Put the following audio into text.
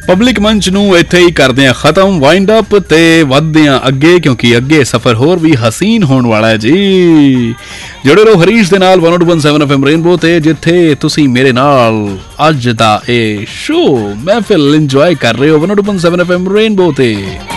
Public ਮੰਚ ਨੂੰ ਇੱਥੇ ਹੀ ਕਰਦੇ ਆ ਖਤਮ, ਵਾਈਂਡ ਅਪ ਤੇ ਵੱਧਦੇ ਆ ਅੱਗੇ, ਕਿਉਂਕਿ ਅੱਗੇ ਸਫ਼ਰ ਹੋਰ ਵੀ ਹਸੀਨ ਹੋਣ ਵਾਲਾ ਹੈ ਜੀ। ਜੁੜੇ ਰਹੋ ਹਰੀਸ਼ ਦੇ ਨਾਲ 102.7 FM ਰੇਨਬੋ ਤੇ, ਜਿੱਥੇ ਤੁਸੀਂ ਮੇਰੇ ਨਾਲ ਅੱਜ ਦਾ ਇਹ ਸ਼ੋ ਮਹਿਫਿਲ ਇੰਜੋਏ ਕਰ ਰਹੇ ਹੋ 102.7 FM ਰੇਨਬੋ ਤੇ।